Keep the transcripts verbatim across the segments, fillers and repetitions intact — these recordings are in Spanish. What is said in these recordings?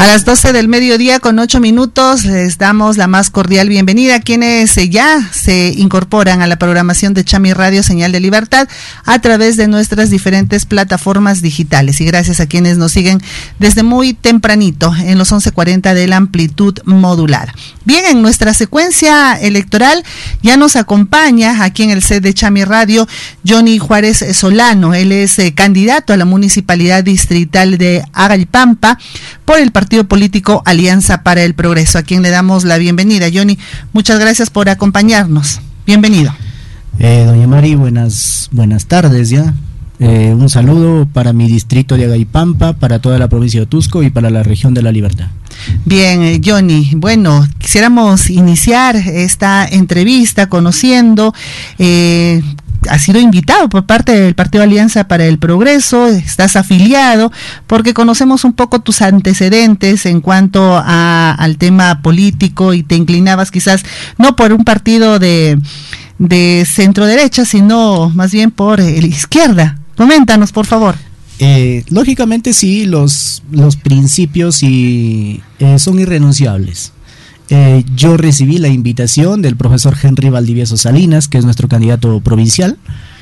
A las doce del mediodía con ocho minutos les damos la más cordial bienvenida a quienes ya se incorporan a la programación de Chami Radio Señal de Libertad a través de nuestras diferentes plataformas digitales, y gracias a quienes nos siguen desde muy tempranito en los once cuarenta de la amplitud modulada. Bien, en nuestra secuencia electoral ya nos acompaña aquí en el set de Chami Radio Johnny Juárez Solano. Él es eh, candidato a la municipalidad distrital de Agalipampa por el partido político Alianza para el Progreso, a quien le damos la bienvenida. Johnny, muchas gracias por acompañarnos. Bienvenido. Eh, doña Mari, buenas, buenas tardes ya. Eh, un saludo para mi distrito de Agalipampa, para toda la provincia de Otuzco y para la región de La Libertad. Bien, eh, Johnny, bueno, quisiéramos iniciar esta entrevista conociendo, eh, has sido invitado por parte del Partido Alianza para el Progreso, estás afiliado, porque conocemos un poco tus antecedentes en cuanto a, al tema político, y te inclinabas quizás no por un partido de, de centro derecha, sino más bien por eh, la izquierda. Coméntanos, por favor. Eh, lógicamente sí, los, los principios y, eh, son irrenunciables. Eh, yo recibí la invitación del profesor Henry Valdivieso Salinas, que es nuestro candidato provincial,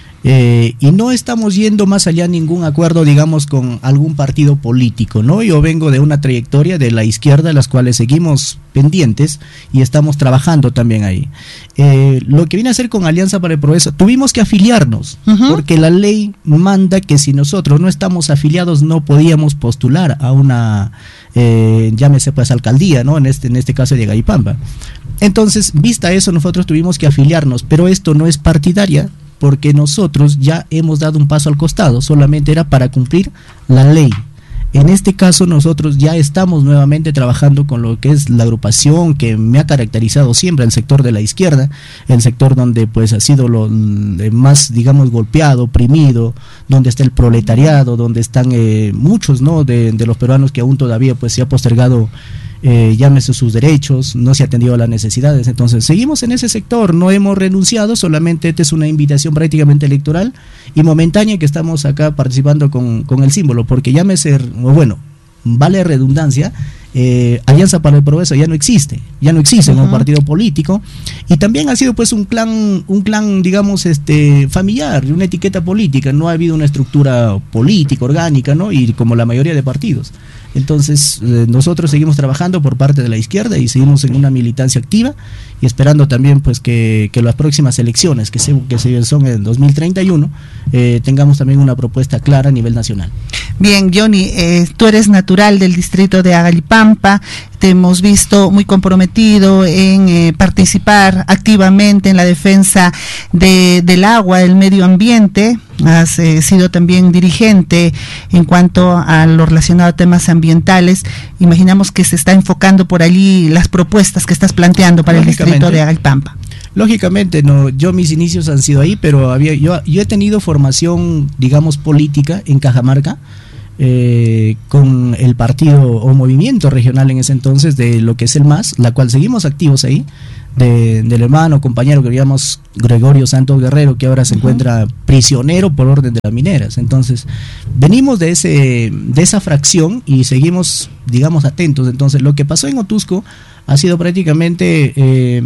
eh, y no estamos yendo más allá de ningún acuerdo, digamos, con algún partido político, ¿no? Yo vengo de una trayectoria de la izquierda, las cuales seguimos pendientes y estamos trabajando también ahí. Eh, lo que viene a hacer con Alianza para el Progreso, tuvimos que afiliarnos, uh-huh. porque la ley manda que si nosotros no estamos afiliados no podíamos postular a una, eh, llámese pues alcaldía, ¿no? En este, en este caso de Agalipampa. Entonces, vista eso, nosotros tuvimos que afiliarnos, pero esto no es partidaria, porque nosotros ya hemos dado un paso al costado, solamente era para cumplir la ley. En este caso nosotros ya estamos nuevamente trabajando con lo que es la agrupación que me ha caracterizado siempre, el sector de la izquierda, el sector donde pues ha sido lo más, digamos, golpeado, oprimido, donde está el proletariado, donde están eh, muchos, ¿no?, de, de los peruanos que aún todavía pues se ha postergado, Eh, llámese sus derechos, no se ha atendido a las necesidades. Entonces seguimos en ese sector, no hemos renunciado, solamente esta es una invitación prácticamente electoral y momentánea que estamos acá participando con, con el símbolo, porque llámese, bueno, vale redundancia, eh, Alianza para el Progreso ya no existe, ya no existe como uh-huh. partido político, y también ha sido pues un clan, un clan digamos este familiar, una etiqueta política, no ha habido una estructura política orgánica, ¿no? Y como la mayoría de partidos. Entonces eh, nosotros seguimos trabajando por parte de la izquierda y seguimos en una militancia activa y esperando también pues que, que las próximas elecciones que se, que se son en dos mil treinta y uno eh, tengamos también una propuesta clara a nivel nacional. Bien, Johnny, eh, tú eres natural del distrito de Agalipampa, te hemos visto muy comprometido en eh, participar activamente en la defensa de, del agua, del medio ambiente. Has eh, sido también dirigente en cuanto a lo relacionado a temas ambientales. Imaginamos que se está enfocando por allí las propuestas que estás planteando para el distrito de Agalipampa. Lógicamente, no, yo mis inicios han sido ahí, pero había yo, yo he tenido formación, digamos, política en Cajamarca, eh, con el partido o movimiento regional en ese entonces de lo que es el M A S, la cual seguimos activos ahí, de, del hermano, compañero que llamamos Gregorio Santos Guerrero, que ahora se uh-huh. encuentra prisionero por orden de las mineras. Entonces, venimos de ese de esa fracción y seguimos, digamos, atentos. Entonces, lo que pasó en Otuzco ha sido prácticamente... Eh,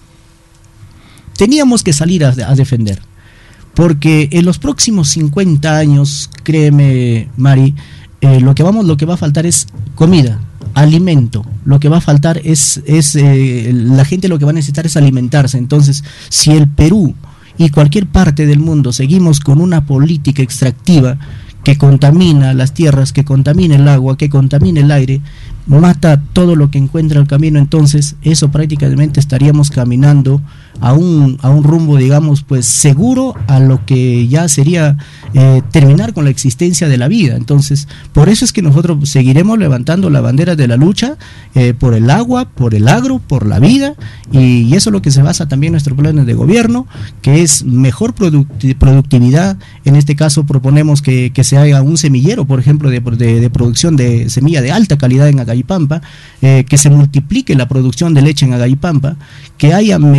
teníamos que salir a, a defender, porque en los próximos cincuenta años, créeme, Mari, eh, lo que vamos, lo que va a faltar es comida, alimento. Lo que va a faltar es, es eh, la gente lo que va a necesitar es alimentarse. Entonces, si el Perú y cualquier parte del mundo seguimos con una política extractiva que contamina las tierras, que contamina el agua, que contamina el aire, mata todo lo que encuentra el camino, entonces eso prácticamente estaríamos caminando a un, a un rumbo, digamos, pues seguro a lo que ya sería eh, terminar con la existencia de la vida. Entonces, por eso es que nosotros seguiremos levantando la bandera de la lucha eh, por el agua, por el agro, por la vida, y, y eso es lo que se basa también en nuestros planes de gobierno, que es mejor producti- productividad. En este caso proponemos que, que se haga un semillero, por ejemplo, de, de, de producción de semilla de alta calidad en Agalipampa, eh, que se multiplique la producción de leche en Agalipampa, que haya mejores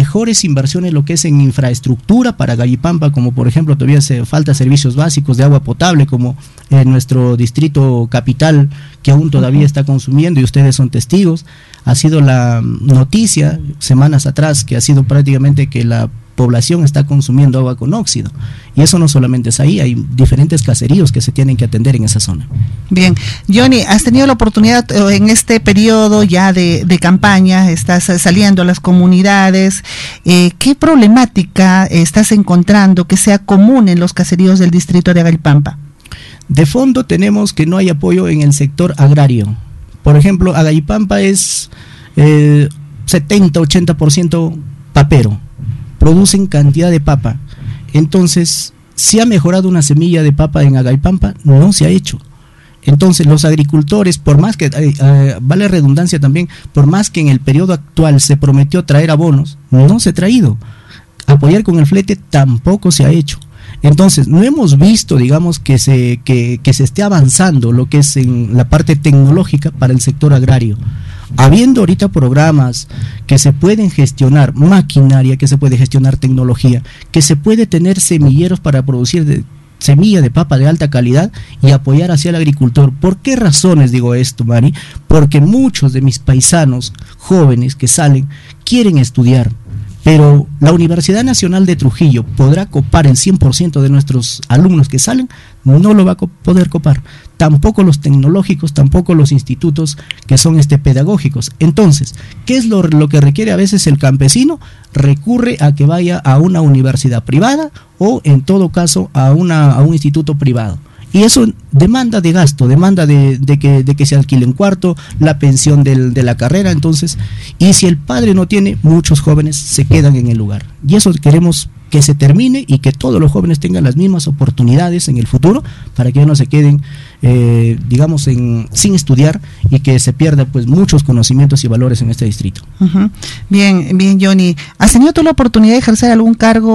inversiones, lo que es en infraestructura para Gallipampa, como por ejemplo todavía se falta servicios básicos de agua potable, como en nuestro distrito capital, que aún todavía está consumiendo, y ustedes son testigos. Ha sido la noticia semanas atrás que ha sido prácticamente que la población está consumiendo agua con óxido, y eso no solamente es ahí, hay diferentes caseríos que se tienen que atender en esa zona. Bien, Johnny, has tenido la oportunidad en este periodo ya de, de campaña, estás saliendo a las comunidades, eh, ¿qué problemática estás encontrando que sea común en los caseríos del distrito de Gallipampa? De fondo tenemos que no hay apoyo en el sector agrario. Por ejemplo, Gallipampa es eh, setenta, ochenta por ciento papero, producen cantidad de papa. Entonces, ¿se ha mejorado una semilla de papa en Gallipampa? No se ha hecho. Entonces, los agricultores, por más que, eh, eh, vale redundancia también, por más que en el periodo actual se prometió traer abonos, no se ha traído. Apoyar con el flete tampoco se ha hecho. Entonces, no hemos visto, digamos, que se, que, que se esté avanzando lo que es en la parte tecnológica para el sector agrario. Habiendo ahorita programas que se pueden gestionar maquinaria, que se puede gestionar tecnología, que se puede tener semilleros para producir de, semilla de papa de alta calidad y apoyar hacia el agricultor. ¿Por qué razones digo esto, Mari? Porque muchos de mis paisanos jóvenes que salen quieren estudiar, pero la Universidad Nacional de Trujillo podrá copar el cien por ciento de nuestros alumnos que salen, no lo va a poder copar, tampoco los tecnológicos, tampoco los institutos que son este pedagógicos. Entonces, ¿qué es lo, lo que requiere a veces el campesino? Recurre a que vaya a una universidad privada o en todo caso a, una, a un instituto privado. Y eso demanda de gasto, demanda de, de, que, de que se alquile un cuarto, la pensión del, de la carrera. Entonces, y si el padre no tiene, muchos jóvenes se quedan en el lugar. Y eso queremos que se termine y que todos los jóvenes tengan las mismas oportunidades en el futuro para que ya no se queden, eh, digamos, en, sin estudiar y que se pierdan pues muchos conocimientos y valores en este distrito. Uh-huh. Bien, bien, Johnny. ¿Has tenido tú la oportunidad de ejercer algún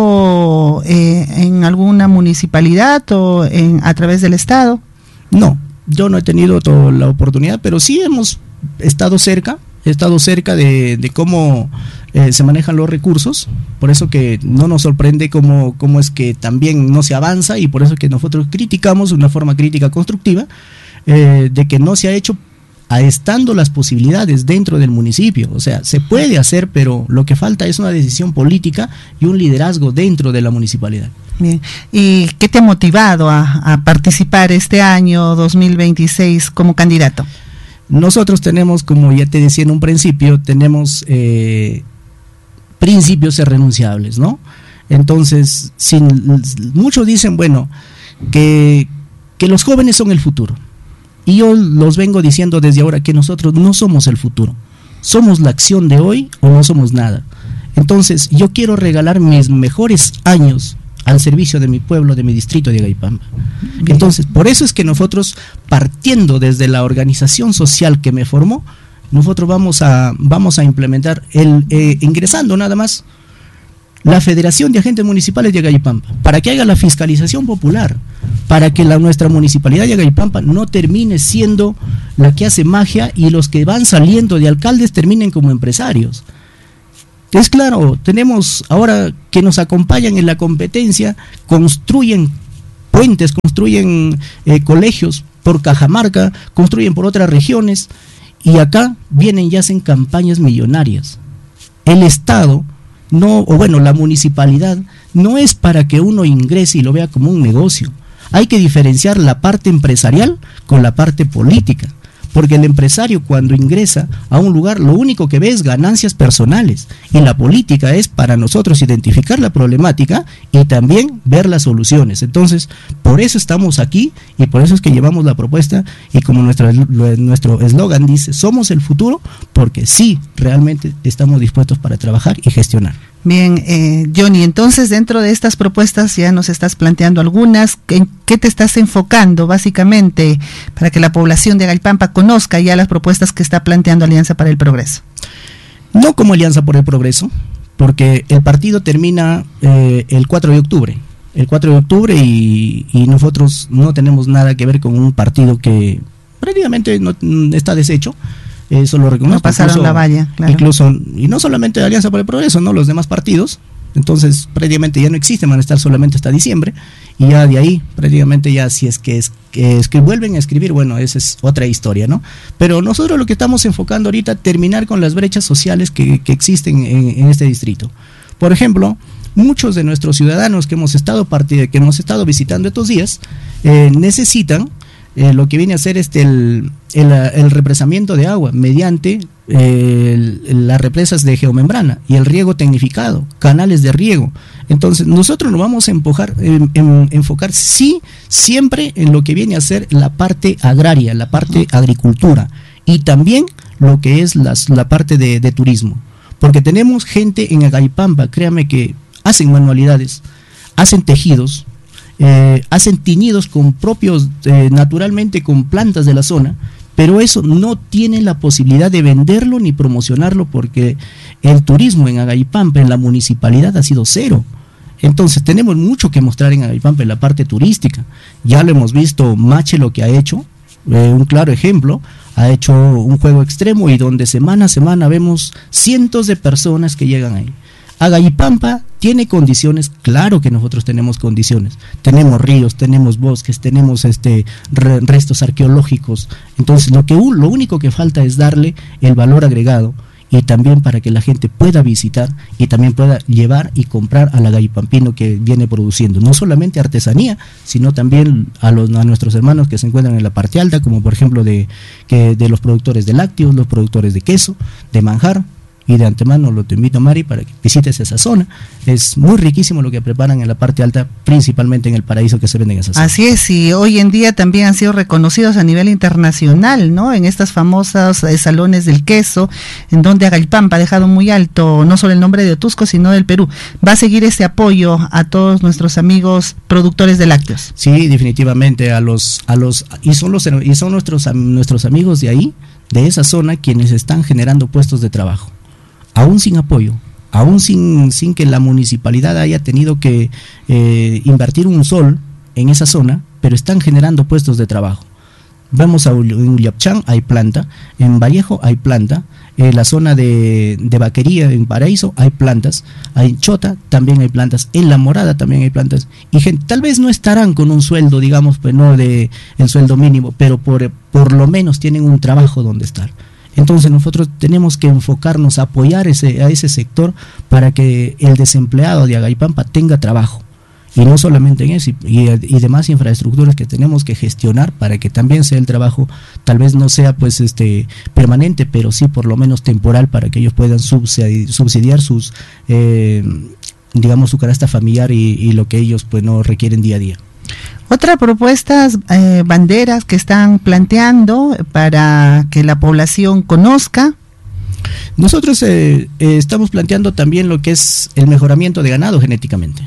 cargo eh, en alguna municipalidad o en, a través del Estado? No, yo no he tenido toda la oportunidad, pero sí hemos estado cerca, he estado cerca de, de cómo eh, se manejan los recursos, por eso que no nos sorprende cómo, cómo es que también no se avanza y por eso que nosotros criticamos de una forma crítica constructiva, eh, de que no se ha hecho a estando las posibilidades dentro del municipio. O sea, se puede hacer, pero lo que falta es una decisión política y un liderazgo dentro de la municipalidad. Bien. ¿Y qué te ha motivado a, a participar este año dos mil veintiséis como candidato? Nosotros tenemos, como ya te decía en un principio, tenemos eh, principios irrenunciables, ¿no? Entonces, sin, muchos dicen, bueno, que, que los jóvenes son el futuro. Y yo los vengo diciendo desde ahora que nosotros no somos el futuro. Somos la acción de hoy o no somos nada. Entonces, yo quiero regalar mis mejores años al servicio de mi pueblo, de mi distrito de Gallipampa. Entonces, por eso es que nosotros, partiendo desde la organización social que me formó, nosotros vamos a, vamos a implementar, el eh, ingresando nada más, la Federación de Agentes Municipales de Gallipampa, para que haga la fiscalización popular, para que la, nuestra municipalidad de Gallipampa no termine siendo la que hace magia y los que van saliendo de alcaldes terminen como empresarios. Es claro, tenemos ahora que nos acompañan en la competencia, construyen puentes, construyen eh, colegios por Cajamarca, construyen por otras regiones, y acá vienen y hacen campañas millonarias. El Estado, no, o bueno, la municipalidad, no es para que uno ingrese y lo vea como un negocio. Hay que diferenciar la parte empresarial con la parte política. Porque el empresario cuando ingresa a un lugar lo único que ve es ganancias personales y la política es para nosotros identificar la problemática y también ver las soluciones. Entonces, por eso estamos aquí y por eso es que llevamos la propuesta y como nuestra, nuestro eslogan dice, somos el futuro porque sí, realmente estamos dispuestos para trabajar y gestionar. Bien, eh, Johnny, entonces dentro de estas propuestas ya nos estás planteando algunas, ¿en qué te estás enfocando básicamente para que la población de Gallipampa conozca ya las propuestas que está planteando Alianza para el Progreso? No como Alianza por el Progreso, porque el partido termina eh, el cuatro de octubre, el cuatro de octubre y, y nosotros no tenemos nada que ver con un partido que prácticamente no, está deshecho. eso lo reconozco. No pasaron incluso, la valla, claro. Incluso, y no solamente de Alianza por el Progreso, no, los demás partidos. Entonces prácticamente ya no existen, van a estar solamente hasta diciembre, y ya de ahí prácticamente ya si es que es que, es que vuelven a escribir, bueno, esa es otra historia, ¿no? Pero nosotros lo que estamos enfocando ahorita, terminar con las brechas sociales que, que existen en, en este distrito. Por ejemplo, muchos de nuestros ciudadanos que hemos estado part- que hemos estado visitando estos días eh, necesitan eh, lo que viene a ser este el, el, el represamiento de agua mediante eh, el, las represas de geomembrana y el riego tecnificado, canales de riego. Entonces nosotros nos vamos a empujar, en, en, enfocar sí siempre en lo que viene a ser la parte agraria, la parte agricultura, y también lo que es las, la parte de, de turismo, porque tenemos gente en Agaypampa, créame, que hacen manualidades, hacen tejidos, eh, hacen tiñidos con propios, eh, naturalmente con plantas de la zona, pero eso no tiene la posibilidad de venderlo ni promocionarlo, porque el turismo en Agaypampa, en la municipalidad, ha sido cero. Entonces tenemos mucho que mostrar en Agaypampa en la parte turística. Ya lo hemos visto, Mache lo que ha hecho, eh, un claro ejemplo, ha hecho un juego extremo y donde semana a semana vemos cientos de personas que llegan ahí. Agaypampa tiene condiciones, claro que nosotros tenemos condiciones, tenemos ríos, tenemos bosques, tenemos este re, restos arqueológicos. Entonces lo que lo único que falta es darle el valor agregado, y también para que la gente pueda visitar y también pueda llevar y comprar al agaypampino que viene produciendo, no solamente artesanía, sino también a los a nuestros hermanos que se encuentran en la parte alta, como por ejemplo de, que, de los productores de lácteos, los productores de queso, de manjar. Y de antemano lo te invito, Mari, para que visites esa zona. Es muy riquísimo lo que preparan en la parte alta, principalmente en el paraíso que se vende en esa zona. Así es, y hoy en día también han sido reconocidos a nivel internacional, ¿no? En estas famosas eh, salones del queso, en donde Agaypampa ha dejado muy alto no solo el nombre de Otusco, sino del Perú. ¿Va a seguir ese apoyo a todos nuestros amigos productores de lácteos? Sí, definitivamente, a los a los y son los y son nuestros nuestros amigos de ahí, de esa zona, quienes están generando puestos de trabajo. Aún sin apoyo, aún sin, sin que la municipalidad haya tenido que eh, invertir un sol en esa zona, pero están generando puestos de trabajo. Vamos a en Ullapchán hay planta, en Vallejo hay planta, en la zona de, de Vaquería, en Paraíso, hay plantas, en Chota también hay plantas, en La Morada también hay plantas, y gente, tal vez no estarán con un sueldo, digamos, pues no de el sueldo mínimo, pero por, por lo menos tienen un trabajo donde estar. Entonces nosotros tenemos que enfocarnos a apoyar ese, a ese sector para que el desempleado de Agaypampa tenga trabajo, y no solamente en eso, y, y demás infraestructuras que tenemos que gestionar para que también sea el trabajo, tal vez no sea pues este permanente, pero sí por lo menos temporal, para que ellos puedan subsidiar, subsidiar sus eh, digamos su canasta familiar y, y lo que ellos pues no requieren día a día. Otra propuesta, eh, banderas que están planteando para que la población conozca. Nosotros eh, eh, estamos planteando también lo que es el mejoramiento de ganado genéticamente.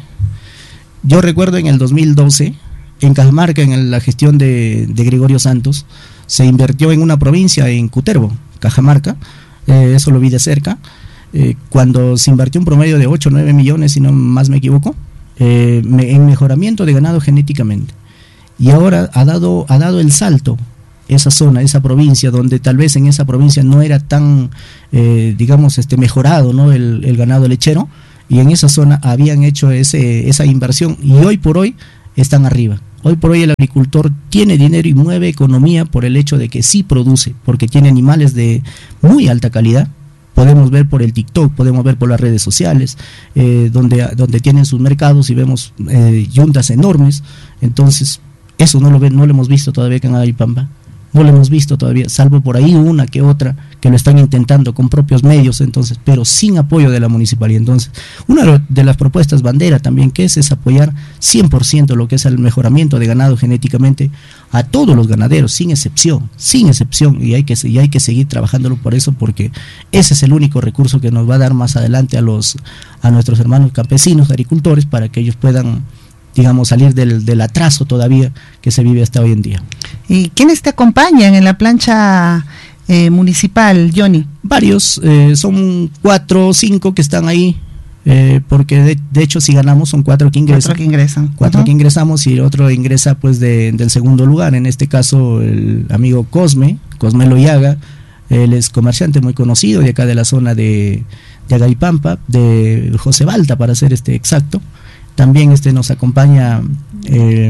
Yo recuerdo en el dos mil doce, en Cajamarca, en la gestión de, de Gregorio Santos, se invirtió en una provincia, en Cutervo, Cajamarca, eh, eso lo vi de cerca, eh, cuando se invirtió un promedio de ocho o nueve millones, si no más me equivoco, Eh, en mejoramiento de ganado genéticamente, y ahora ha dado ha dado el salto esa zona, esa provincia, donde tal vez en esa provincia no era tan eh, digamos este mejorado, ¿no? el, el ganado lechero, y en esa zona habían hecho ese esa inversión, y hoy por hoy están arriba. Hoy por hoy el agricultor tiene dinero y mueve economía por el hecho de que sí produce, porque tiene animales de muy alta calidad. Podemos ver por el TikTok, podemos ver por las redes sociales, eh, donde, donde tienen sus mercados, y vemos eh, yuntas enormes. Entonces, eso no lo, ve, no lo hemos visto todavía acá en Agaypampa. No lo hemos visto todavía, salvo por ahí una que otra que lo están intentando con propios medios, entonces, pero sin apoyo de la municipalidad. Entonces, una de las propuestas bandera también que es, es apoyar cien por ciento lo que es el mejoramiento de ganado genéticamente a todos los ganaderos, sin excepción, sin excepción, y hay que, y hay que seguir trabajándolo por eso, porque ese es el único recurso que nos va a dar más adelante a los a nuestros hermanos campesinos, agricultores, para que ellos puedan, digamos, salir del, del atraso todavía que se vive hasta hoy en día. ¿Y quiénes te acompañan en la plancha eh, municipal, Johnny? Varios, eh, son cuatro o cinco que están ahí, eh, porque de, de hecho si ganamos son cuatro que ingresan. Cuatro que ingresan. Cuatro uh-huh. que ingresamos, y el otro ingresa pues de, del segundo lugar, en este caso el amigo Cosme, Cosme Loyaga, Él es comerciante muy conocido de acá de la zona de, de Agaypampa, de José Balta para ser este exacto. También este nos acompaña eh,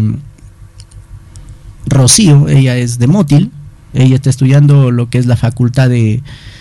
Rocío, ella es de Mótil, ella está estudiando lo que es la facultad de,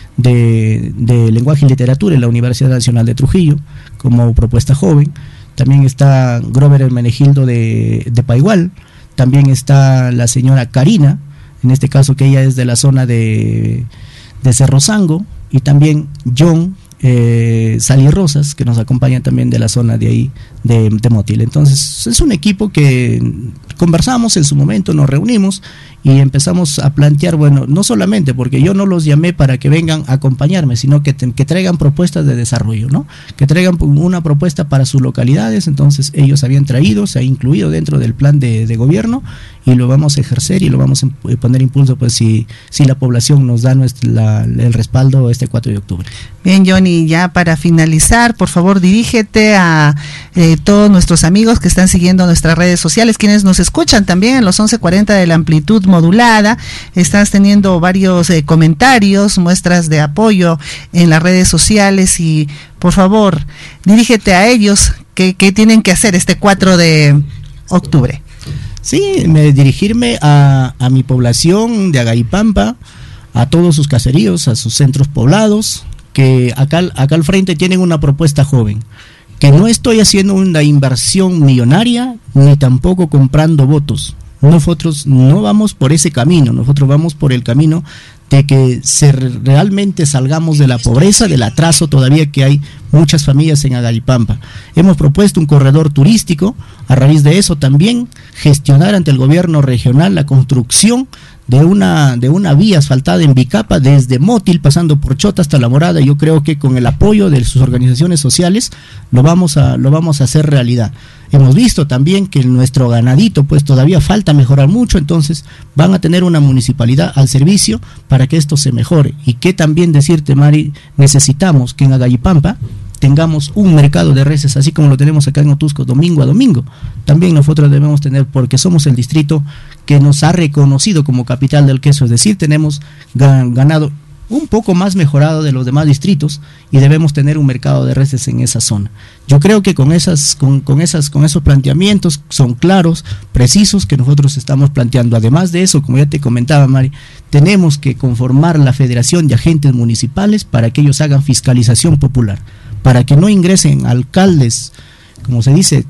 de, de lenguaje y literatura en la Universidad Nacional de Trujillo como propuesta joven. También está Grover Hermenegildo de, de Paigual, también está la señora Karina, en este caso que ella es de la zona de, de Cerro Sango, y también John eh, Sali Rosas, que nos acompaña también de la zona de ahí, de, de Mótil. Entonces es un equipo que conversamos en su momento, nos reunimos y empezamos a plantear, bueno, no solamente porque yo no los llamé para que vengan a acompañarme, sino que, te, que traigan propuestas de desarrollo, ¿no? Que traigan una propuesta para sus localidades. Entonces ellos habían traído, se ha incluido dentro del plan de, de gobierno, y lo vamos a ejercer y lo vamos a poner impulso, pues si, si la población nos da nuestra, la, el respaldo este cuatro de octubre. Bien, Johnny, ya para finalizar, por favor dirígete a eh, todos nuestros amigos que están siguiendo nuestras redes sociales, quienes nos escuchan también en los once cuarenta de la amplitud modulada. Estás teniendo varios eh, comentarios, muestras de apoyo en las redes sociales, y por favor dirígete a ellos. ¿Qué, qué tienen que hacer este cuatro de octubre? Sí, me, dirigirme a, a mi población de Agaypampa, a todos sus caseríos, a sus centros poblados, que acá, acá al frente tienen una propuesta joven, que no estoy haciendo una inversión millonaria, ni tampoco comprando votos. Nosotros no vamos por ese camino, nosotros vamos por el camino de que se realmente salgamos de la pobreza, del atraso todavía que hay muchas familias en Agaypampa. Hemos propuesto un corredor turístico, a raíz de eso también gestionar ante el gobierno regional la construcción de una de una vía asfaltada en Bicapa desde Mótil pasando por Chota hasta La Morada. Yo creo que con el apoyo de sus organizaciones sociales lo vamos a lo vamos a hacer realidad. Hemos visto también que nuestro ganadito pues todavía falta mejorar mucho, entonces van a tener una municipalidad al servicio para que esto se mejore. Y que también decirte, Mari, necesitamos que en Agaypampa tengamos un mercado de reses, así como lo tenemos acá en Otusco domingo a domingo. También nosotros debemos tener, porque somos el distrito que nos ha reconocido como capital del queso, es decir, tenemos ganado un poco más mejorado de los demás distritos y debemos tener un mercado de reses en esa zona. Yo creo que con esas con, con esas con esos planteamientos son claros, precisos, que nosotros estamos planteando. Además de eso, como ya te comentaba, Mari, tenemos que conformar la Federación de Agentes Municipales para que ellos hagan fiscalización popular, para que no ingresen alcaldes, como se dice,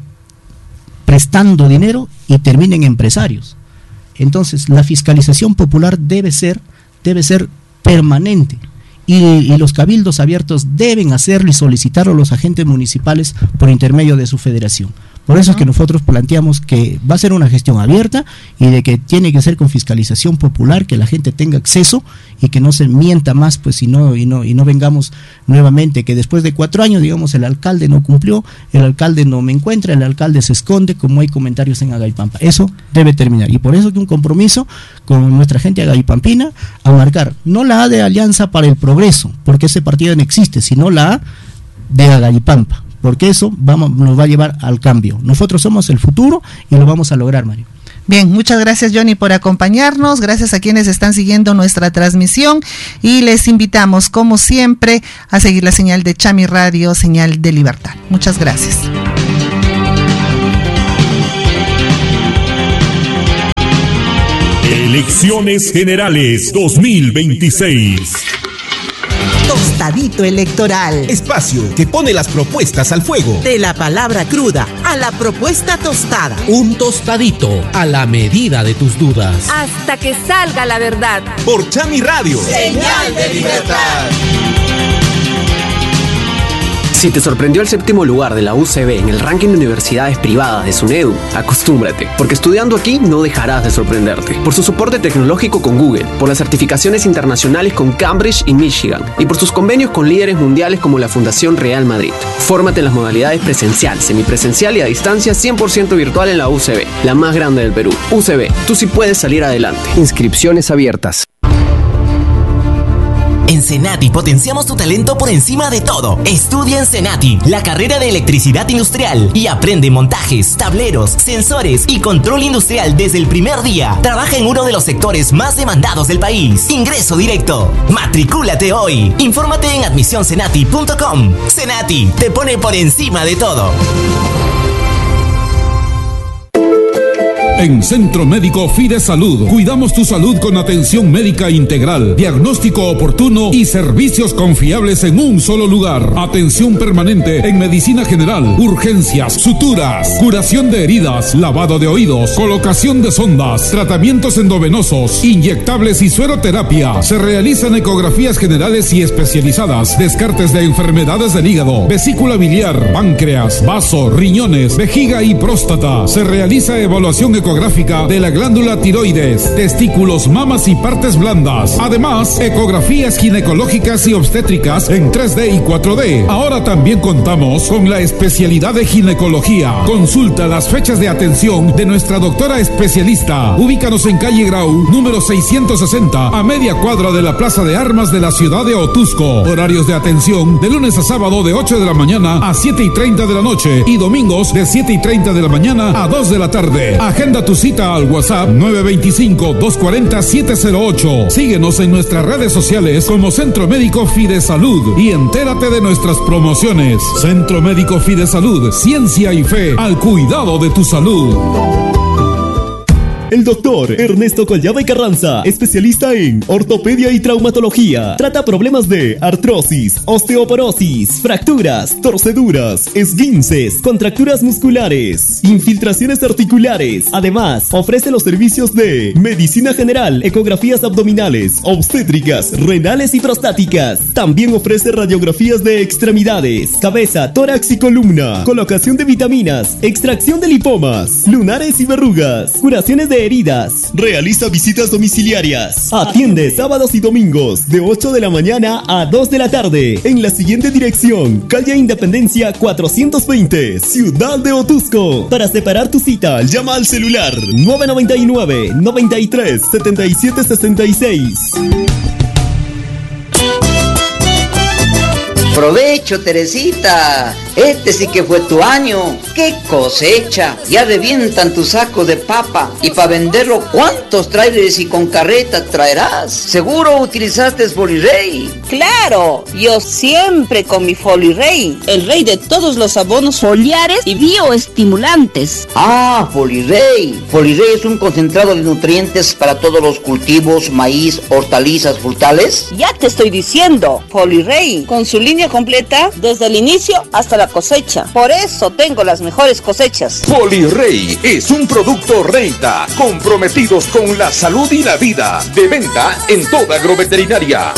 prestando dinero y terminen empresarios. Entonces, la fiscalización popular debe ser debe ser permanente, y, y los cabildos abiertos deben hacerlo y solicitarlo a los agentes municipales por intermedio de su federación. Por eso es que nosotros planteamos que va a ser una gestión abierta y de que tiene que ser con fiscalización popular, que la gente tenga acceso y que no se mienta más, pues y no, y no, y no vengamos nuevamente que después de cuatro años, digamos, el alcalde no cumplió, el alcalde no me encuentra, el alcalde se esconde, como hay comentarios en Agaypampa. Eso debe terminar, y por eso que un compromiso con nuestra gente agaypampina a marcar no la A de Alianza para el Progreso, porque ese partido no existe, sino la A de Agaypampa, porque eso vamos, nos va a llevar al cambio. Nosotros somos el futuro y lo vamos a lograr, Mario. Bien, muchas gracias, Johnny, por acompañarnos, gracias a quienes están siguiendo nuestra transmisión, y les invitamos, como siempre, a seguir la señal de Chami Radio, señal de libertad. Muchas gracias. Elecciones Generales dos mil veintiséis. Tostadito Electoral. Espacio que pone las propuestas al fuego. De la palabra cruda a la propuesta tostada. Un tostadito a la medida de tus dudas. Hasta que salga la verdad. Por Chami Radio. Señal de libertad. Si te sorprendió el séptimo lugar de la U C B en el ranking de universidades privadas de SUNEDU, acostúmbrate, porque estudiando aquí no dejarás de sorprenderte. Por su soporte tecnológico con Google, por las certificaciones internacionales con Cambridge y Michigan, y por sus convenios con líderes mundiales como la Fundación Real Madrid. Fórmate en las modalidades presencial, semipresencial y a distancia cien por ciento virtual en la U C B, la más grande del Perú. U C B, tú sí puedes salir adelante. Inscripciones abiertas. En Senati potenciamos tu talento por encima de todo. Estudia en Senati, la carrera de electricidad industrial, y aprende montajes, tableros, sensores y control industrial desde el primer día. Trabaja en uno de los sectores más demandados del país. Ingreso directo. Matricúlate hoy. Infórmate en admisión senati punto com. Senati te pone por encima de todo. En Centro Médico Fide Salud, cuidamos tu salud con atención médica integral, diagnóstico oportuno y servicios confiables en un solo lugar. Atención permanente en medicina general, urgencias, suturas, curación de heridas, lavado de oídos, colocación de sondas, tratamientos endovenosos, inyectables y sueroterapia. Se realizan ecografías generales y especializadas, descartes de enfermedades del hígado, vesícula biliar, páncreas, vaso, riñones, vejiga y próstata. Se realiza evaluación ecográfica de la glándula tiroides, testículos, mamas y partes blandas. Además, ecografías ginecológicas y obstétricas en tres D y cuatro D. Ahora también contamos con la especialidad de ginecología. Consulta las fechas de atención de nuestra doctora especialista. Ubícanos en calle Grau, número seiscientos sesenta, a media cuadra de la Plaza de Armas de la ciudad de Otusco. Horarios de atención de lunes a sábado de ocho de la mañana a siete y treinta de la noche y domingos de siete y treinta de la mañana a dos de la tarde. Agenda tu cita al WhatsApp nueve dos cinco, dos cuatro cero, siete cero ocho. Síguenos en nuestras redes sociales como Centro Médico Fide Salud y entérate de nuestras promociones. Centro Médico Fide Salud, ciencia y fe al cuidado de tu salud. El doctor Ernesto Collada y Carranza, especialista en ortopedia y traumatología. Trata problemas de artrosis, osteoporosis, fracturas, torceduras, esguinces, contracturas musculares, infiltraciones articulares. Además, ofrece los servicios de medicina general, ecografías abdominales, obstétricas, renales y prostáticas. También ofrece radiografías de extremidades, cabeza, tórax y columna, colocación de vitaminas, extracción de lipomas, lunares y verrugas, curaciones de heridas. Realiza visitas domiciliarias. Atiende sábados y domingos de ocho de la mañana a dos de la tarde en la siguiente dirección: calle Independencia cuatrocientos veinte, Ciudad de Otusco. Para separar tu cita, llama al celular nueve nueve nueve, noventa y tres, setenta y siete sesenta y seis. Provecho, Teresita. Este sí que fue tu año. ¡Qué cosecha! Ya revientan tu saco de papa. Y para venderlo, ¿cuántos trailers y con carreta traerás? Seguro utilizaste Folirey. Claro, yo siempre con mi Folirey, el rey de todos los abonos foliares y bioestimulantes. Ah, Folirey. Folirey es un concentrado de nutrientes para todos los cultivos, maíz, hortalizas, frutales. Ya te estoy diciendo, Folirey, con su línea completa desde el inicio hasta la cosecha. Por eso tengo las mejores cosechas. Folirey es un producto Reita, comprometidos con la salud y la vida. De venta en toda agroveterinaria.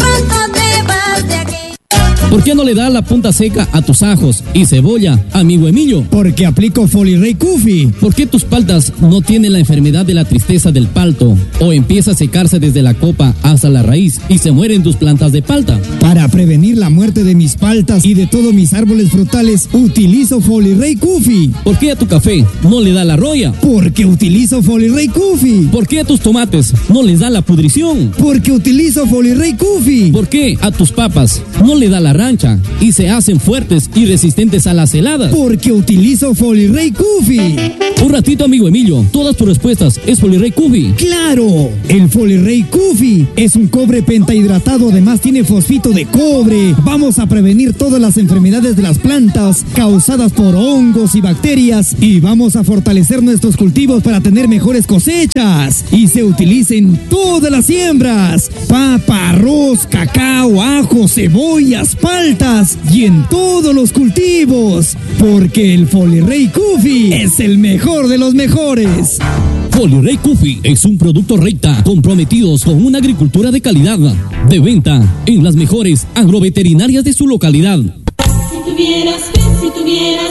¿Por qué no le da la punta seca a tus ajos y cebolla, amigo Emilio? Porque aplico Folirey Kufi. ¿Por qué tus paltas no tienen la enfermedad de la tristeza del palto? ¿O empieza a secarse desde la copa hasta la raíz y se mueren tus plantas de palta? Para prevenir la muerte de mis paltas y de todos mis árboles frutales, utilizo Folirey Kufi. ¿Por qué a tu café no le da la roya? Porque utilizo Folirey Kufi. ¿Por qué a tus tomates no les da la pudrición? Porque utilizo Folirey Kufi. ¿Por qué a tus papas no le da la rancha y se hacen fuertes y resistentes a las heladas? Porque utilizo Folirey Kufi. Un ratito, amigo Emilio, todas tus respuestas es Folirey Kufi. ¡Claro! El Folirey Kufi es un cobre pentahidratado, además tiene fosfito de cobre. Vamos a prevenir todas las enfermedades de las plantas causadas por hongos y bacterias y vamos a fortalecer nuestros cultivos para tener mejores cosechas. Y se utiliza en todas las siembras: papa, arroz, cacao, ajo, cebollas, paltas y en todos los cultivos, porque el Folirey Kufi es el mejor de los mejores. Folirey Kufi es un producto Reita, comprometidos con una agricultura de calidad. De venta en las mejores agroveterinarias de su localidad. Si tuvieras fe, si tuvieras fe.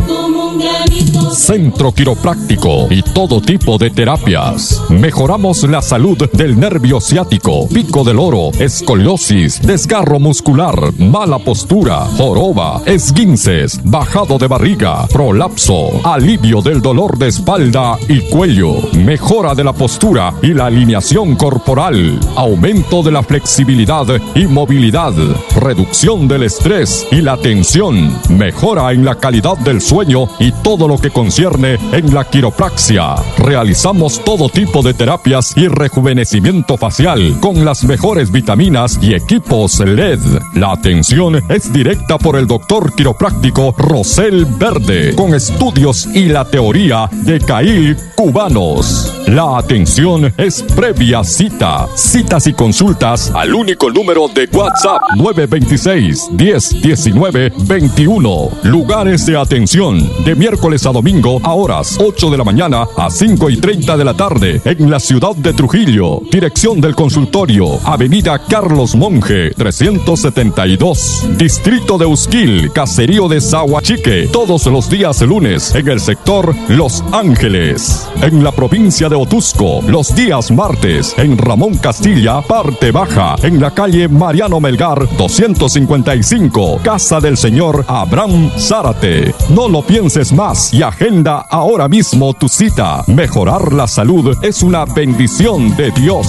como un granito. Centro quiropráctico y todo tipo de terapias. Mejoramos la salud del nervio ciático, pico del oro, escoliosis, desgarro muscular, mala postura, joroba, esguinces, bajado de barriga, prolapso, alivio del dolor de espalda y cuello, mejora de la postura y la alineación corporal, aumento de la flexibilidad y movilidad, reducción del estrés y la tensión, mejora en la calidad del sueño y todo lo que concierne en la quiropraxia. Realizamos todo tipo de terapias y rejuvenecimiento facial con las mejores vitaminas y equipos L E D. La atención es directa por el doctor quiropráctico Rosel Verde, con estudios y la teoría de Cail cubanos. La atención es previa cita. Citas y consultas al único número de WhatsApp nueve dos seis, diez, diecinueve, veintiuno. Lugares de atención de miércoles a domingo a horas ocho de la mañana a cinco y treinta de la tarde en la ciudad de Trujillo. Dirección del consultorio, Avenida Carlos Monge, trescientos setenta y dos. Distrito de Usquil, Caserío de Zahuachique, todos los días lunes en el sector Los Ángeles. En la provincia de Otusco, los días martes en Ramón Castilla, parte baja, en la calle Mariano Melgar, doscientos cincuenta y cinco, Casa del Señor Abraham Zárate. No lo pienses más y agenda ahora mismo tu cita. Mejorar la salud es una bendición de Dios.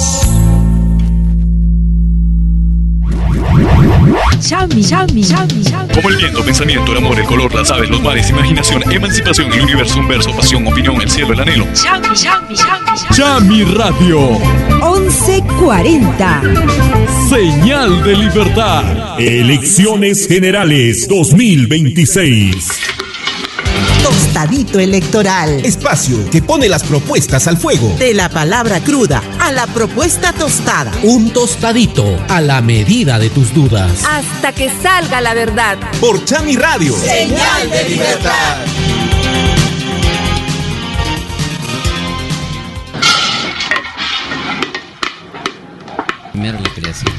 Chami, chami, chami, chami. Como el viento, pensamiento, el amor, el color, las aves, los mares, imaginación, emancipación, el universo, un verso, pasión, opinión, el cielo, el anhelo. Chami, chami, chami, chami. Chami Radio. once cuarenta. Señal de libertad. Elecciones Generales dos mil veintiséis. Tostadito electoral. Espacio que pone las propuestas al fuego. De la palabra cruda a la propuesta tostada. Un tostadito a la medida de tus dudas. Hasta que salga la verdad. Por Chami Radio. Señal de libertad. Primero la creación.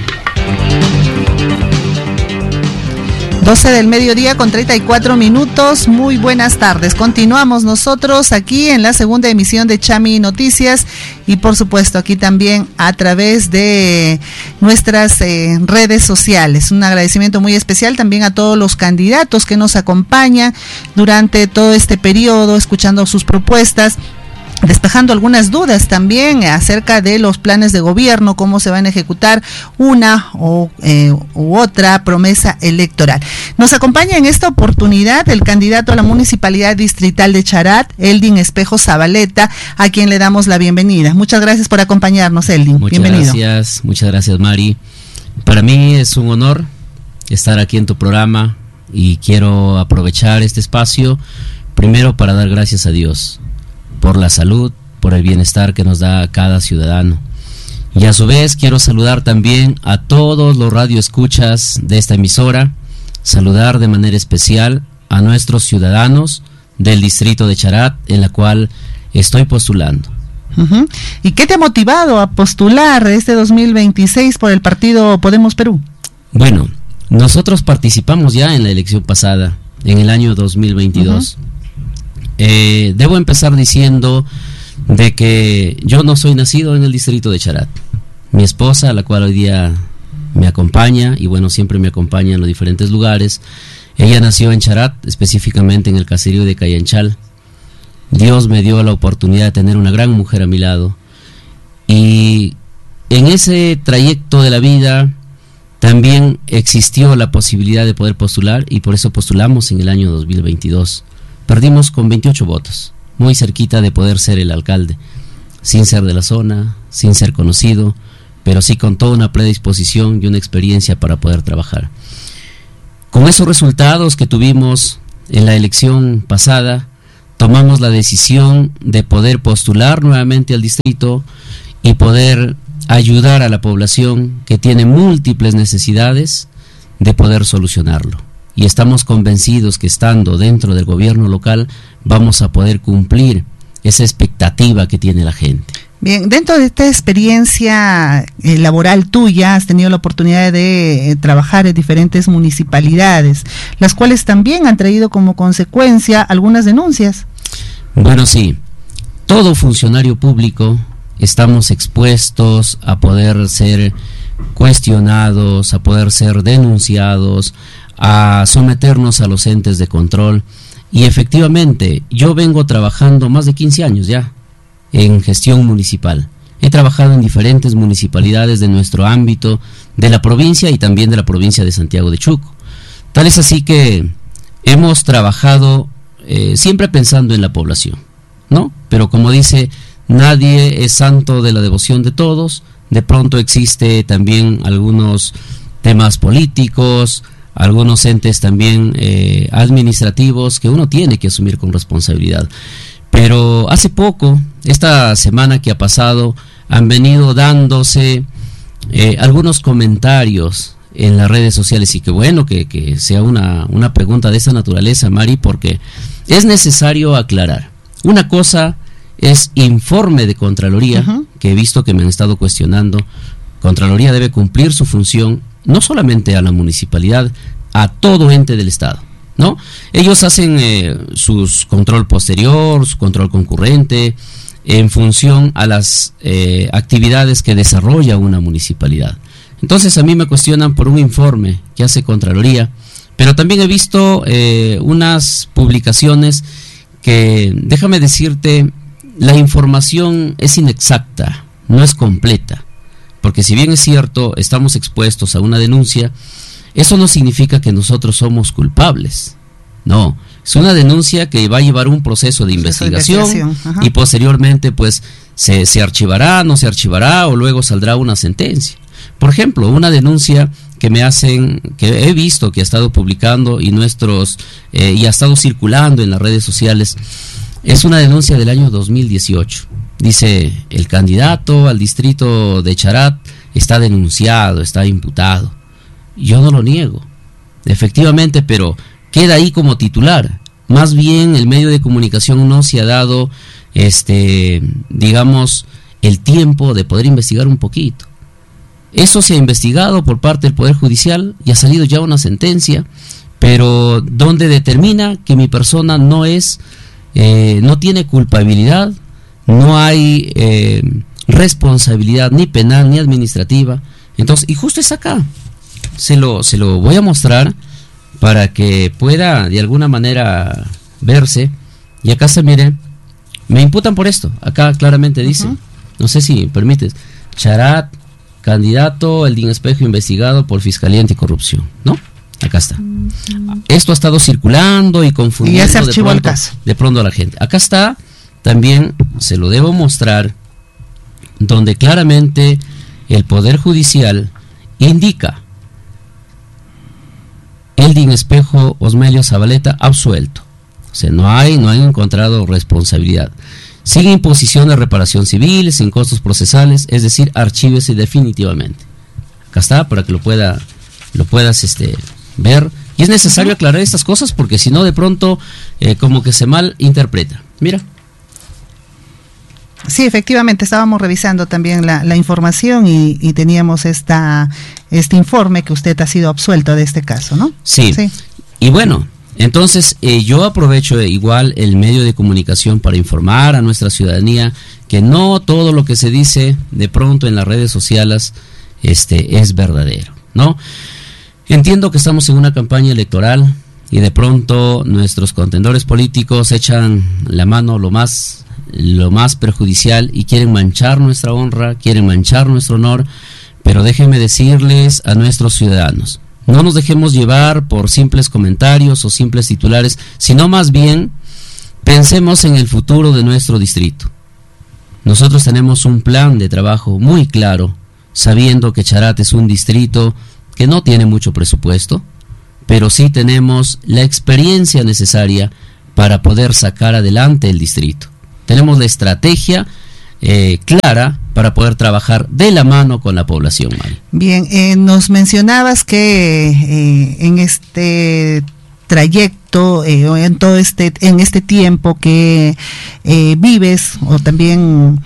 doce del mediodía con treinta y cuatro minutos. Muy buenas tardes. Continuamos nosotros aquí en la segunda emisión de Chami Noticias y por supuesto aquí también a través de nuestras eh, redes sociales. Un agradecimiento muy especial también a todos los candidatos que nos acompañan durante todo este periodo, escuchando sus propuestas, despejando algunas dudas también acerca de los planes de gobierno, cómo se van a ejecutar una o, eh, u otra promesa electoral. Nos acompaña en esta oportunidad el candidato a la Municipalidad Distrital de Charat, Eldin Espejo Zabaleta, a quien le damos la bienvenida. Muchas gracias por acompañarnos, Eldin. Muchas Bienvenido. gracias, muchas gracias, Mari. Para mí es un honor estar aquí en tu programa y quiero aprovechar este espacio primero para dar gracias a Dios por la salud, por el bienestar que nos da cada ciudadano. Y a su vez quiero saludar también a todos los radioescuchas de esta emisora, saludar de manera especial a nuestros ciudadanos del distrito de Charat, en la cual estoy postulando. Uh-huh. ¿Y qué te ha motivado a postular este dos mil veintiséis por el partido Podemos Perú? Bueno, nosotros participamos ya en la elección pasada, en el año dos mil veintidós. Uh-huh. Eh, debo empezar diciendo de que yo no soy nacido en el distrito de Charat. Mi esposa, la cual hoy día me acompaña, y bueno, siempre me acompaña en los diferentes lugares, ella nació en Charat, específicamente en el caserío de Cayanchal. Dios me dio la oportunidad de tener una gran mujer a mi lado, y en ese trayecto de la vida también existió la posibilidad de poder postular, y por eso postulamos en el año dos mil veintidós. Perdimos con veintiocho votos, muy cerquita de poder ser el alcalde, sin ser de la zona, sin ser conocido, pero sí con toda una predisposición y una experiencia para poder trabajar. Con esos resultados que tuvimos en la elección pasada, tomamos la decisión de poder postular nuevamente al distrito y poder ayudar a la población que tiene múltiples necesidades de poder solucionarlo. Y estamos convencidos que estando dentro del gobierno local vamos a poder cumplir esa expectativa que tiene la gente. Bien, dentro de esta experiencia eh, laboral tuya, has tenido la oportunidad de eh, trabajar en diferentes municipalidades, las cuales también han traído como consecuencia algunas denuncias. Bueno, sí, todo funcionario público estamos expuestos a poder ser cuestionados, a poder ser denunciados, a someternos a los entes de control. Y efectivamente, yo vengo trabajando más de quince años ya en gestión municipal. He trabajado en diferentes municipalidades de nuestro ámbito, de la provincia y también de la provincia de Santiago de Chuco. Tal es así que hemos trabajado eh, siempre pensando en la población, ¿no? Pero como dice, nadie es santo de la devoción de todos. De pronto existe también algunos temas políticos, algunos entes también eh, administrativos que uno tiene que asumir con responsabilidad. Pero hace poco, esta semana que ha pasado, han venido dándose eh, algunos comentarios en las redes sociales, y qué bueno que, que sea una, una pregunta de esa naturaleza, Mari, porque es necesario aclarar. Una cosa es informe de Contraloría, uh-huh. que he visto que me han estado cuestionando. Contraloría debe cumplir su función, no solamente a la municipalidad, a todo ente del Estado, ¿no? Ellos hacen eh, su control posterior, su control concurrente, en función a las eh, actividades que desarrolla una municipalidad. Entonces a mí me cuestionan por un informe que hace Contraloría, pero también he visto eh, unas publicaciones que, déjame decirte, la información es inexacta, no es completa, porque si bien es cierto, estamos expuestos a una denuncia, eso no significa que nosotros somos culpables. No, es una denuncia que va a llevar un proceso de investigación, investigación. Y posteriormente pues se, se archivará, no se archivará, o luego saldrá una sentencia. Por ejemplo, una denuncia que me hacen, que he visto que ha estado publicando y nuestros eh, y ha estado circulando en las redes sociales, es una denuncia del año dos mil dieciocho. Dice, el candidato al distrito de Charat está denunciado, está imputado. Yo no lo niego, efectivamente, pero queda ahí como titular. Más bien el medio de comunicación no se ha dado, este, digamos, el tiempo de poder investigar un poquito. Eso se ha investigado por parte del Poder Judicial y ha salido ya una sentencia, pero donde determina que mi persona no es, eh, no tiene culpabilidad, no hay eh, responsabilidad ni penal ni administrativa. Entonces, y justo es acá. Se lo, se lo voy a mostrar para que pueda de alguna manera verse. Y acá se mire, me imputan por esto. Acá claramente dice, uh-huh. no sé si permites, Charat, candidato Eldin Espejo investigado por Fiscalía Anticorrupción, ¿no? Acá está. Uh-huh. Esto ha estado circulando y confundiendo y ya se archivó de, pronto, el caso. de pronto a la gente. Acá está, también se lo debo mostrar, donde claramente el Poder Judicial indica: Eldin Espejo Osmelio Zabaleta absuelto. O sea, no hay, no han encontrado responsabilidad. Sin imposición de reparación civil, sin costos procesales, es decir, archívese definitivamente. Acá está, para que lo pueda, lo puedas este, ver. Y es necesario aclarar estas cosas porque si no, de pronto, eh, como que se mal interpreta. Mira. Sí, efectivamente, estábamos revisando también la, la información y, y teníamos esta este informe que usted ha sido absuelto de este caso, ¿no? Sí, sí. Y bueno, entonces eh, yo aprovecho igual el medio de comunicación para informar a nuestra ciudadanía que no todo lo que se dice de pronto en las redes sociales este, es verdadero, ¿no? Entiendo que estamos en una campaña electoral y de pronto nuestros contendores políticos echan la mano lo más... lo más perjudicial y quieren manchar nuestra honra, quieren manchar nuestro honor, pero déjenme decirles a nuestros ciudadanos, no nos dejemos llevar por simples comentarios o simples titulares, sino más bien pensemos en el futuro de nuestro distrito. Nosotros tenemos un plan de trabajo muy claro, sabiendo que Charat es un distrito que no tiene mucho presupuesto, pero sí tenemos la experiencia necesaria para poder sacar adelante el distrito. Tenemos la estrategia eh, clara para poder trabajar de la mano con la población, Mari. Bien, eh, nos mencionabas que eh, en este trayecto, eh, o en todo este, en este tiempo que eh, vives, o también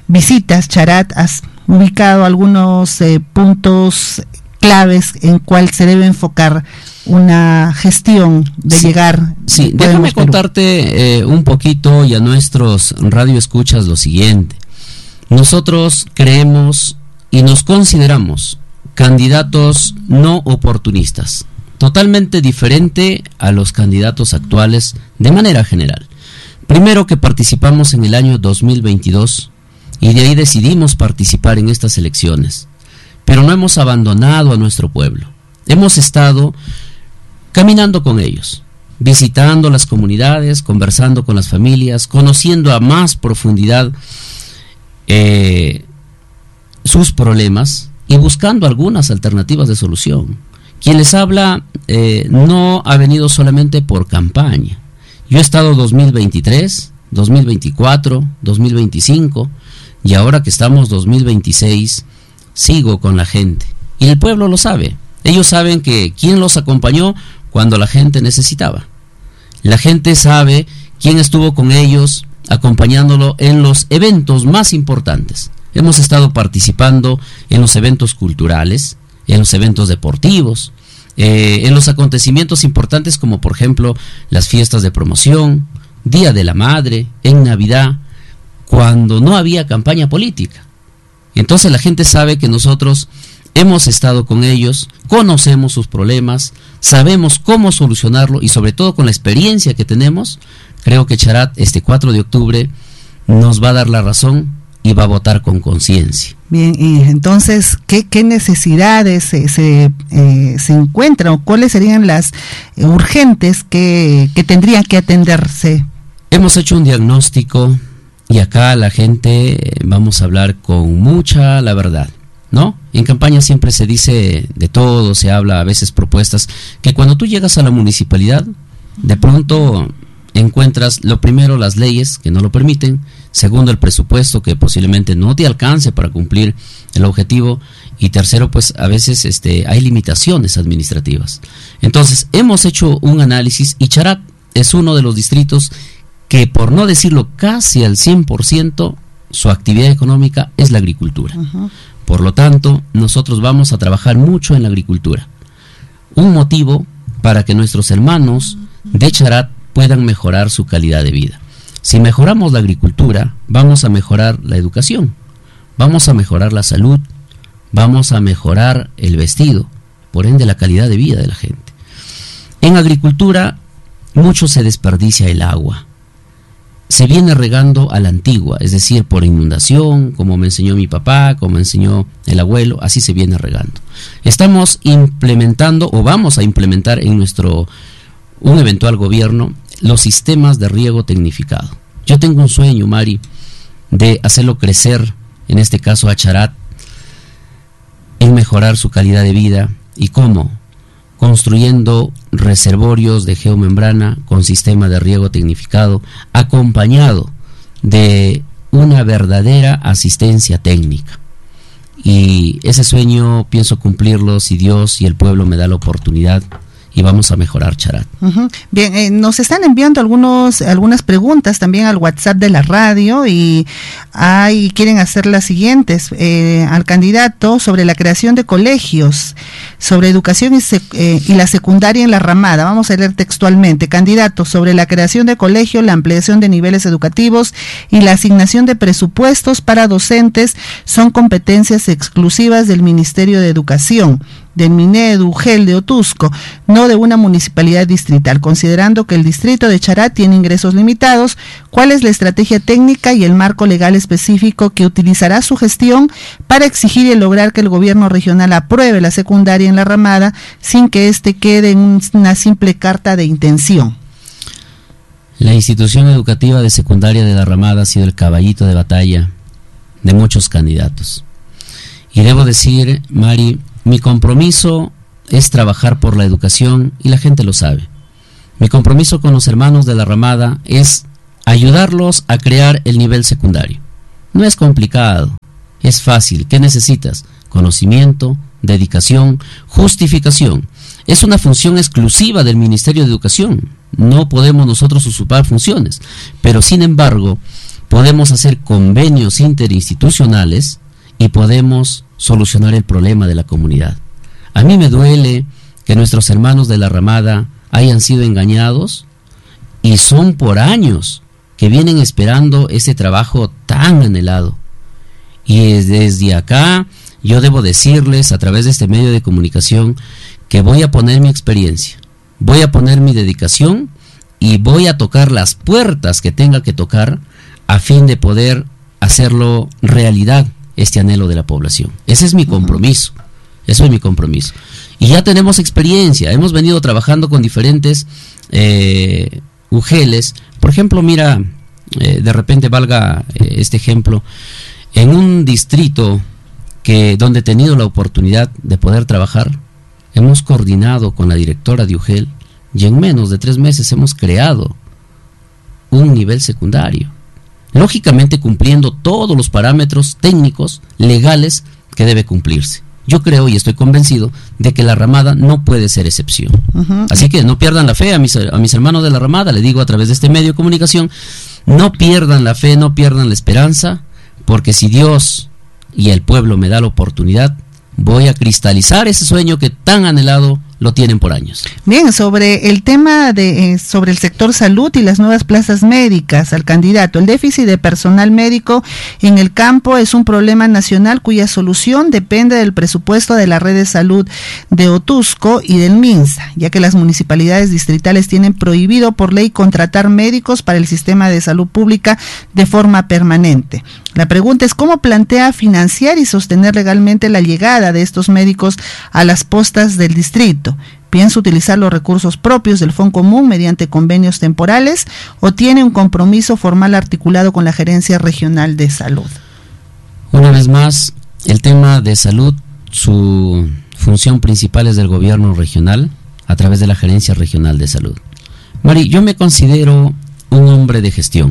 visitas Charat, has ubicado algunos eh, puntos claves en cuál se debe enfocar una gestión de sí, llegar. Sí, déjame contarte eh, un poquito y a nuestros radioescuchas lo siguiente. Nosotros creemos y nos consideramos candidatos no oportunistas, totalmente diferente a los candidatos actuales de manera general. Primero, que participamos en el año dos mil veintidós y de ahí decidimos participar en estas elecciones, pero no hemos abandonado a nuestro pueblo. Hemos estado caminando con ellos, visitando las comunidades, conversando con las familias, conociendo a más profundidad eh, sus problemas y buscando algunas alternativas de solución. Quien les habla eh, no ha venido solamente por campaña. Yo he estado dos mil veintitrés, dos mil veinticuatro, dos mil veinticinco y ahora que estamos dos mil veintiséis, sigo con la gente. Y el pueblo lo sabe. Ellos saben que quién los acompañó cuando la gente necesitaba. La gente sabe quién estuvo con ellos acompañándolo en los eventos más importantes. Hemos estado participando en los eventos culturales, en los eventos deportivos, eh, en los acontecimientos importantes como por ejemplo las fiestas de promoción, Día de la Madre, en Navidad, cuando no había campaña política. Entonces la gente sabe que nosotros hemos estado con ellos, conocemos sus problemas, sabemos cómo solucionarlo y sobre todo con la experiencia que tenemos, creo que Charat este cuatro de octubre nos va a dar la razón y va a votar con conciencia. Bien, y entonces, ¿qué, qué necesidades se, se, eh, se encuentran o cuáles serían las eh, urgentes que, que tendrían que atenderse? Hemos hecho un diagnóstico y acá la gente eh, vamos a hablar con mucha la verdad, ¿no? En campaña siempre se dice de todo, se habla a veces propuestas, que cuando tú llegas a la municipalidad, de pronto encuentras lo primero las leyes que no lo permiten, segundo el presupuesto que posiblemente no te alcance para cumplir el objetivo y tercero pues a veces este hay limitaciones administrativas. Entonces hemos hecho un análisis y Charat es uno de los distritos que por no decirlo casi al cien por ciento su actividad económica es la agricultura. Uh-huh. Por lo tanto nosotros vamos a trabajar mucho en la agricultura, un motivo para que nuestros hermanos de Charat puedan mejorar su calidad de vida. Si mejoramos la agricultura, vamos a mejorar la educación, vamos a mejorar la salud, vamos a mejorar el vestido, por ende la calidad de vida de la gente. En agricultura, mucho se desperdicia el agua. Se viene regando a la antigua, es decir, por inundación, como me enseñó mi papá, como me enseñó el abuelo, así se viene regando. Estamos implementando o vamos a implementar en nuestro un eventual gobierno los sistemas de riego tecnificado. Yo tengo un sueño, Mari, de hacerlo crecer, en este caso a Charat, en mejorar su calidad de vida. ¿Y cómo? Construyendo reservorios de geomembrana con sistema de riego tecnificado, acompañado de una verdadera asistencia técnica. Y ese sueño pienso cumplirlo si Dios y el pueblo me da la oportunidad, y vamos a mejorar Charat. Uh-huh. Bien, eh, nos están enviando algunos algunas preguntas también al WhatsApp de la radio y hay, quieren hacer las siguientes eh, al candidato sobre la creación de colegios, sobre educación y, sec, eh, y la secundaria en la Ramada. Vamos a leer textualmente: candidato, sobre la creación de colegios, la ampliación de niveles educativos y la asignación de presupuestos para docentes son competencias exclusivas del Ministerio de Educación, del Minedu, Gel de Otusco, no de una municipalidad distrital. Considerando que el distrito de Charat tiene ingresos limitados, ¿cuál es la estrategia técnica y el marco legal específico que utilizará su gestión para exigir y lograr que el gobierno regional apruebe la secundaria en la Ramada sin que éste quede en una simple carta de intención? La institución educativa de secundaria de la Ramada ha sido el caballito de batalla de muchos candidatos. Y debo decir, Mari, mi compromiso es trabajar por la educación y la gente lo sabe. Mi compromiso con los hermanos de la Ramada es ayudarlos a crear el nivel secundario. No es complicado, es fácil. ¿Qué necesitas? Conocimiento, dedicación, justificación. Es una función exclusiva del Ministerio de Educación. No podemos nosotros usurpar funciones, pero sin embargo, podemos hacer convenios interinstitucionales y podemos solucionar el problema de la comunidad. A mí me duele que nuestros hermanos de la Ramada hayan sido engañados, y son por años que vienen esperando ese trabajo tan anhelado. Y desde acá yo debo decirles a través de este medio de comunicación que voy a poner mi experiencia, voy a poner mi dedicación y voy a tocar las puertas que tenga que tocar a fin de poder hacerlo realidad, este anhelo de la población. Ese es mi compromiso, eso es mi compromiso. Y ya tenemos experiencia, hemos venido trabajando con diferentes eh, U G Ls. Por ejemplo, mira, eh, de repente valga eh, este ejemplo, en un distrito que donde he tenido la oportunidad de poder trabajar, hemos coordinado con la directora de U G L y en menos de tres meses hemos creado un nivel secundario, lógicamente cumpliendo todos los parámetros técnicos, legales que debe cumplirse. Yo creo y estoy convencido de que la Ramada no puede ser excepción. Uh-huh. Así que no pierdan la fe a mis, a mis hermanos de la Ramada, le digo a través de este medio de comunicación, no pierdan la fe, no pierdan la esperanza, porque si Dios y el pueblo me da la oportunidad, voy a cristalizar ese sueño que tan anhelado lo tienen por años. Bien, sobre el tema de eh, sobre el sector salud y las nuevas plazas médicas al candidato, el déficit de personal médico en el campo es un problema nacional cuya solución depende del presupuesto de la red de salud de Otusco y del MINSA, ya que las municipalidades distritales tienen prohibido por ley contratar médicos para el sistema de salud pública de forma permanente. La pregunta es cómo plantea financiar y sostener legalmente la llegada de estos médicos a las postas del distrito. ¿Piensa utilizar los recursos propios del Fondo Común mediante convenios temporales o tiene un compromiso formal articulado con la Gerencia Regional de Salud? Una vez más, el tema de salud, su función principal es del gobierno regional a través de la Gerencia Regional de Salud. Mari, yo me considero un hombre de gestión.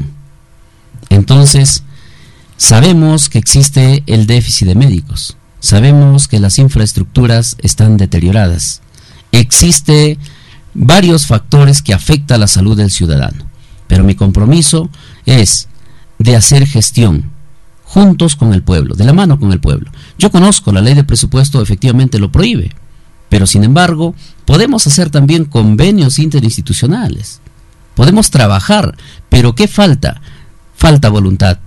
Entonces, sabemos que existe el déficit de médicos, sabemos que las infraestructuras están deterioradas, existe varios factores que afectan la salud del ciudadano, pero mi compromiso es de hacer gestión juntos con el pueblo, de la mano con el pueblo. Yo conozco la ley de presupuesto, efectivamente lo prohíbe, pero sin embargo podemos hacer también convenios interinstitucionales, podemos trabajar, pero ¿qué falta? Falta voluntad.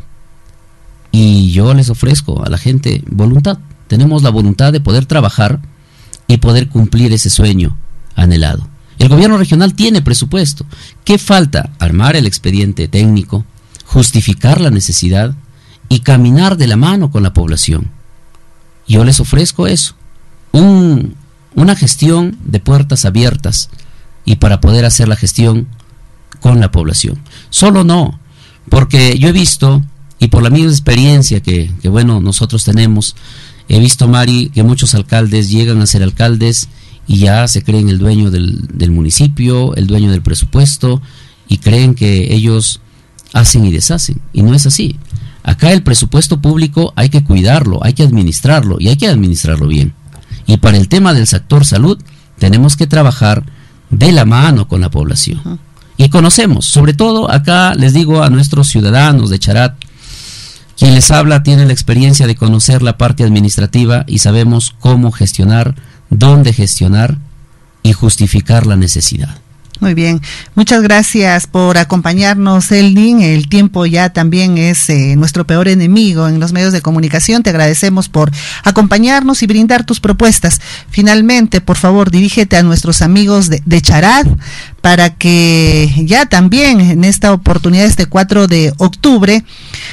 Y yo les ofrezco a la gente voluntad. Tenemos la voluntad de poder trabajar y poder cumplir ese sueño anhelado. El gobierno regional tiene presupuesto. ¿Qué falta? Armar el expediente técnico, justificar la necesidad y caminar de la mano con la población. Yo les ofrezco eso, un, una gestión de puertas abiertas y para poder hacer la gestión con la población. Solo no, porque yo he visto, y por la misma experiencia que, que bueno, nosotros tenemos, he visto, Mari, que muchos alcaldes llegan a ser alcaldes y ya se creen el dueño del, del municipio, el dueño del presupuesto, y creen que ellos hacen y deshacen, y no es así. Acá el presupuesto público hay que cuidarlo, hay que administrarlo, y hay que administrarlo bien. Y para el tema del sector salud, tenemos que trabajar de la mano con la población. Uh-huh. Y conocemos, sobre todo acá les digo a nuestros ciudadanos de Charat, quien les habla tiene la experiencia de conocer la parte administrativa y sabemos cómo gestionar, dónde gestionar y justificar la necesidad. Muy bien, muchas gracias por acompañarnos, Eldin. El tiempo ya también es eh, nuestro peor enemigo en los medios de comunicación. Te agradecemos por acompañarnos y brindar tus propuestas. Finalmente, por favor, dirígete a nuestros amigos de, de Charat para que ya también en esta oportunidad, este cuatro de octubre,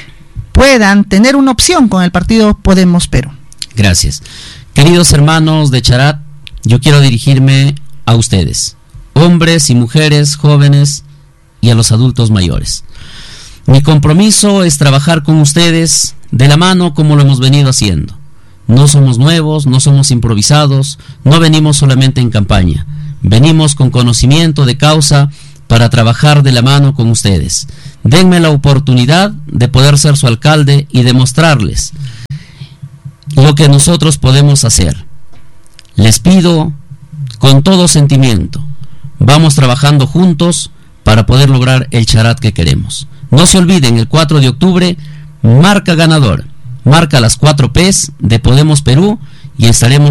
puedan tener una opción con el partido Podemos Perú. Gracias. Queridos hermanos de Charat, yo quiero dirigirme a ustedes, hombres y mujeres, jóvenes y a los adultos mayores. Mi compromiso es trabajar con ustedes de la mano como lo hemos venido haciendo. No somos nuevos, no somos improvisados, no venimos solamente en campaña. Venimos con conocimiento de causa para trabajar de la mano con ustedes. Denme la oportunidad de poder ser su alcalde y demostrarles lo que nosotros podemos hacer. Les pido con todo sentimiento, vamos trabajando juntos para poder lograr el Charat que queremos. No se olviden, el cuatro de octubre, marca ganador, marca las cuatro P's de Podemos Perú y estaremos